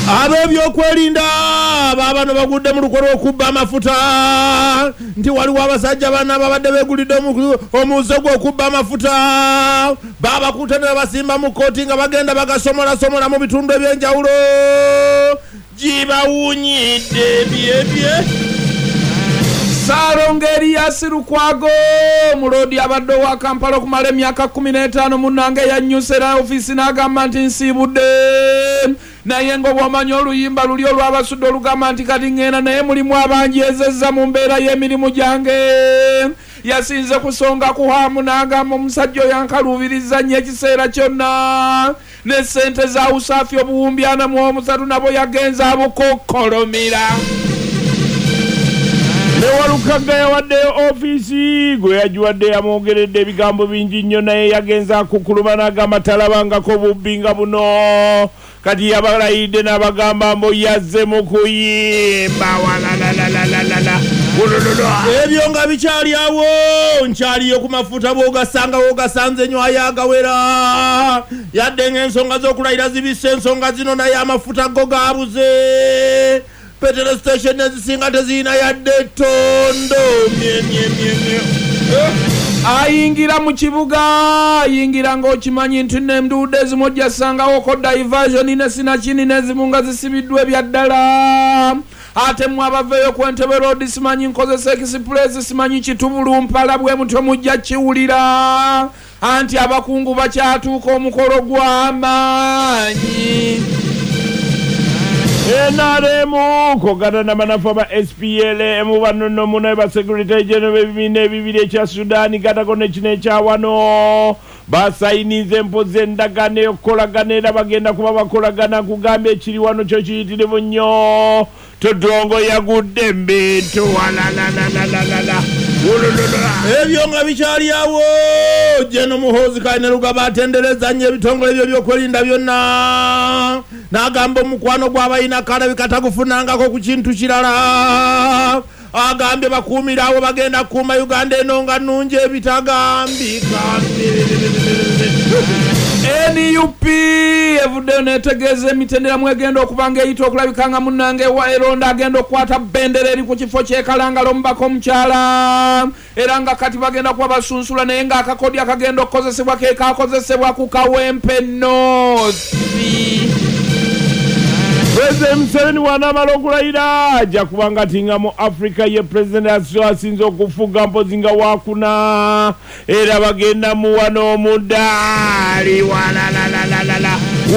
Ab'ebyokwerinda babano bagudde mu lukolo okubba amafuta nti waliwo abasajja bana babadde beegulidde omuze gw'okubba amafuta babakutte ne basimba mu kkooti nga bagenda bagasomola mu bitundu eby'enjawulo gibawunyidde byebye. Sarongeri ya Sirukwago mulodi abadde wa Kampala okumala emyaka 15 munange yannyusera ofisi n'agamba nti nsibudde naye ng'obwomanyi oluyimba luli olw'abasudde olugamba nti kati ngenda naye mulimu abanjezezza mu mbeera y'emirimu gyange. Yasinze kusonga kuhamu n'agamba omusajja oyo yankaluubiriza nnyo ekiseera kyonna ne ssente za usaafi obuwumbi 43 nabo yagenza abukokkolomera. Newalukaga yawadde ofisi gwe yagiwadde yamwogeredde ebigambo bingi nnyo naye yagenza kukuluma n'agamba talabangako bubbi nga buno. Kati yabalayidde n'abagamba mbu yazze mu kuyimba walalalalala. Ebyo nga bikyali awo nkyaliyo ku mafuta bw'ogasanga w'ogasanze nnyo ayagawera yadde ng'ensonga z'okulayira zibisse ensonga zino naye amafuta go gaabuze. Petrol station ezisinga tezirina yadde tondo ayingira mu kibuga ayingira ng'okimanyi nti n'enduude ezimu ojjasangawo diversion ne sinakini n'ezimu nga zisibiddwa ebyaddala. Ate mwe abaveeyo ku Entebbe Road simanyi nkozesa express simanyi kitubulu mpala bwe mutwe mujja kiwulira anti abakungu bakyatuuka omukolo gw'amaanyi. NRM kogana na manafa ba SPLM banono munaye ba Secretary General b'ebibiina ebibiri ekya Sudan gatako n'ekino ekyawano basayinize empozi endagaano y'okukolagana era bagenda kuba bakolagana kugambya ekiri wano kyo kiyitirivu nnyo. Todongo yagudde mbintu walalalalala. Ebyo nga bikyali awo Jeno Muhoozi Kayine Lugaba atendereza nnyo ebitongole ebyo by'okwerinda byonna n'agamba omukwano gw'abalina kalabi katagufunangako ku kintu kirala. Agambye bakuumira awo bagenda kuuma Uganda eno nga nnungi ebitagambika. NUP evuddeyo netegeeza emitendera mwegenda okubanga eyita okulabika nga munnange wa eronda agenda okukwata bendera eri ku kifo kyekalangala omubaka omukyala era nga kati bagenda kuba basunsula naye ng'akakodi akagenda okukozesebwa ke kakozesebwa ku Kawempe North. President Museveni wanaamala okulayira ajja kubanga tinga mu Africa ye President asinze okufuga mpozi nga wakuna era bagenda mu wano omudaali walalalalala.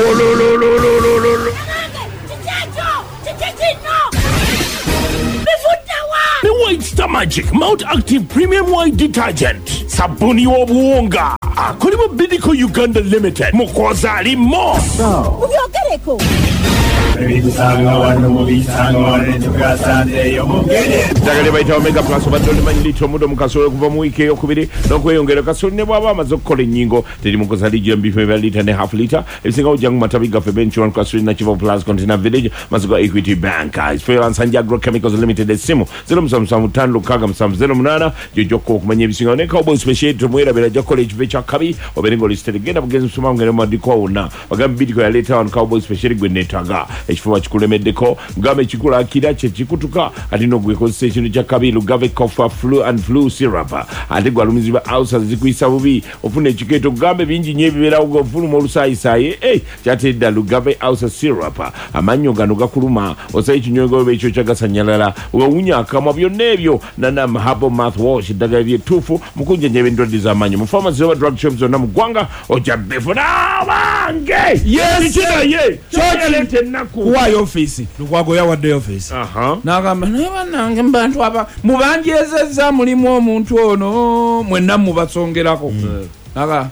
The White Star Magic Mount Active Premium White Detergent sabuni w'obuwunga akolebwa Bidco Uganda Limited mukoza alimo ubyogereko Dagale baita Omega Plus badoli manyilito mudo mukasole kuva mu wiki eyokubiri n'okweyongera kasole ne bwaba amaze okukola ennyingo teri mukoza lijja mbifu eba lita ne half liter ebisinga ojangu matabi gaffe benchuan kasole na Kivu Plus Container Village mazigo Equity Bank Freelance and Agrochemicals Limited esimu 0775 jojoko okumanya ebisinga ne Cowboy Speciality mwera jakola ekive kya kabi oberengo listed genda bugenzi suma ngere madiko ona bagambi Bidco ya later on Cowboy Speciality gwe netaga ekifuba kikulemeddeko ngame kikula akira kye kikutuka ati n'ogwekozesa ekintu kya kabiru gave cough flu and flu syrup ate gwalumizibwa ulcers zikwisa bubi ofuna ekikeeto gambe bingi nnyo ebibeerawo g'ofuluma olusaayisayi kyatedda lugave ulcer syrup amannyo gano gakuluma osayi ekinywegolo ekyo kyagasanyalala owawunya akamwa byonna ebyo nanam herbal mouthwash eddagala lyettuufu mukunjanjaba endwadde z'amannyo mu pharmacy oba drug shops zonna mu ggwanga ojja befuna bange Yes, kyolete ennaku kuwayo ofisi Lukwago yawadde ofisi n'agamba naye bannange mubantu aba mubanjezezza mulimu omuntu ono mwenna mubasongerako naga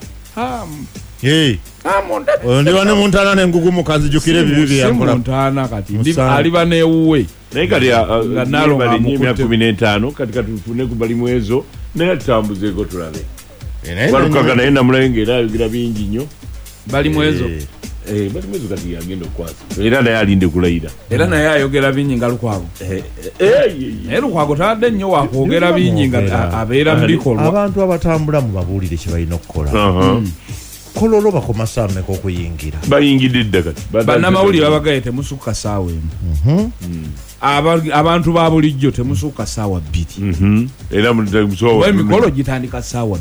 ndiba ne muntana n'engugu mukazijukira ebibi byeyakola muntana kati aliba n'ewuwe naye kati bali nnyo emyaka 15 kati katufune ku bali mwezo naye tutambuzeeko tulabe walukaga naye namulengera ayogera bingi nnyo bali mwezo bali mwezo kati yagenda okukwasa era naye alinde kulayira era naye ayogera bingi nga Lukwago naye Lukwago tawadde nnyo wakwogera bingi nga abeera mu bikolwa abantu abatambula mu babuulire kye balina okukola kololo bakoma saameka okuyingira bayingidde ddakati bannamawulire babagaye temusukka saawa emu abantu ba bulijjo temusukka saawa 2 era emikolo gitandika saawa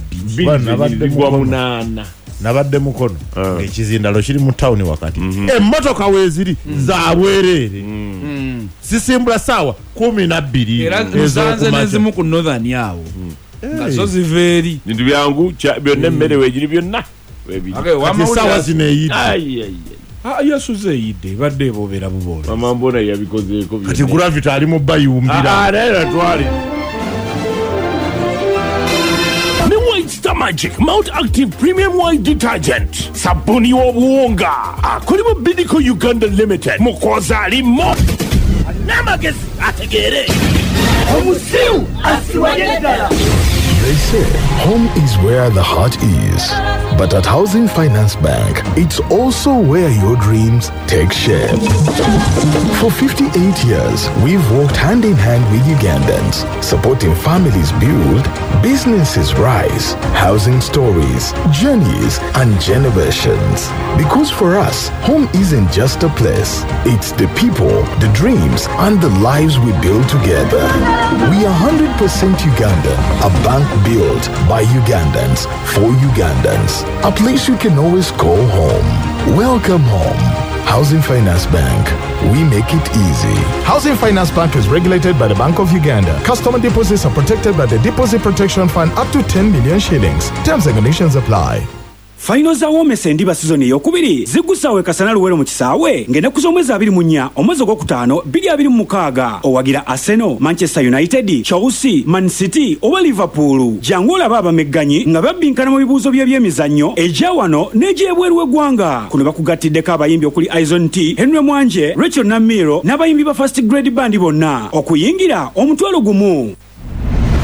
2 nabadde mukono ng'ekizindalo kiri mu tawuni wakati emmotoka weeziri za bwereere sisimbula saawa 12 era nsanze nezimu ku northern awo nga zo ziva eri bintu byangu byonna emmere weegiri byonna saawa zino eyidde yasuze eyidde badde ebobeera buboole mama mbona yabikozeeko kati gravity ali mu bayumbira naye twali Magic Mount Active Premium White Detergent sabuni w'obuwunga akolebwa Bidco Uganda Limited mukoza alimo namagezi ategeere omusiru asiwanye ddala. They say home is where the heart is. But at Housing Finance Bank, it's also where your dreams take shape. For 58 years, we've worked hand in hand with Ugandans, supporting families build, businesses rise, housing stories, journeys, and generations. Because for us, home isn't just a place. It's the people, the dreams, and the lives we build together. We are 100% Uganda, a bank built by Ugandans for Ugandans. A place you can always call home. Welcome home. Housing Finance Bank. We make it easy. Housing Finance Bank is regulated by the Bank of Uganda. Customer deposits are protected by the Deposit Protection Fund up to 10 million shillings. Terms and conditions apply. Final za womese ndiba season eyokubiri zigusawe kasana luwero mu kisaawe ng'ennaku z'omwezi 24 omwezi ogwokutaano 2026 owagira Arsenal, Manchester United, Chelsea, Man City oba Liverpool. Jangu olaba abamegganyi nga babbinkana mu bibuuzo by'ebyemizannyo egya wano n'egyebweru w'eggwanga. Kuno bakugattiddeko abayimbi okuli Aizon T, Henry Mwanje, Rachel Namiro n'abayimbi ba First Grade Band bonna okuyingira omutwalo gumu.